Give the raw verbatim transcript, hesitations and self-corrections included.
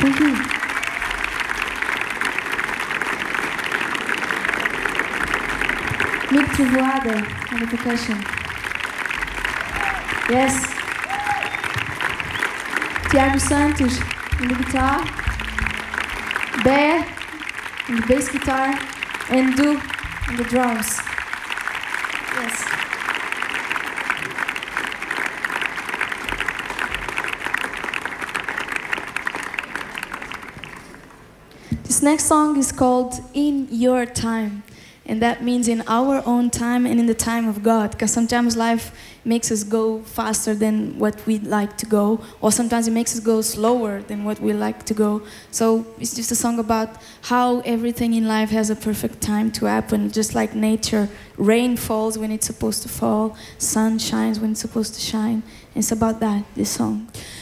Thank you. Mick Trovoada on the percussion. Yes. Tiago Santos on the guitar. Bear on the bass guitar. And Du on the drums. Yes. This next song is called In Your Time. And that means in our own time and in the time of God. Because sometimes life makes us go faster than what we'd like to go. Or sometimes it makes us go slower than what we like to go. So it's just a song about how everything in life has a perfect time to happen. Just like nature, rain falls when it's supposed to fall. Sun shines when it's supposed to shine. It's about that, this song.